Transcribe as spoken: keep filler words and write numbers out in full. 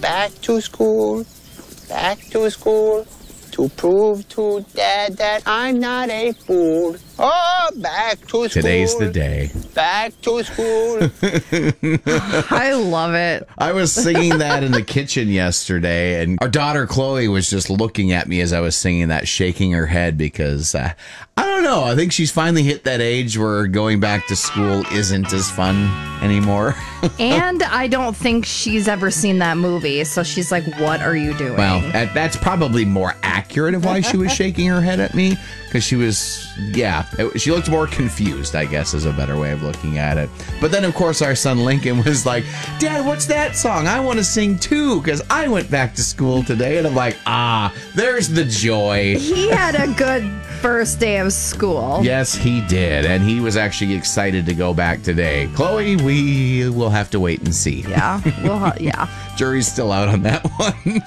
back to school, back to school, to prove to Dad that I'm not a fool. Oh, back to school. Today's the day. Back to school. I love it. I was singing that in the kitchen yesterday, and our daughter Chloe was just looking at me as I was singing that, shaking her head because uh, I don't know. I think she's finally hit that age where going back to school isn't as fun anymore. And I don't think she's ever seen that movie, so she's like, what are you doing? Well, that- that's probably more accurate of why she was shaking her head at me, because she was, yeah, it, she looked more confused, I guess is a better way of looking at it. But then, of course, our son Lincoln was like, Dad, what's that song? I want to sing too, because I went back to school today. And I'm like, ah, there's the joy. He had a good first day of school. Yes, he did. And he was actually excited to go back today. Chloe, we will have to wait and see. Yeah, well, yeah. Jury's still out on that one.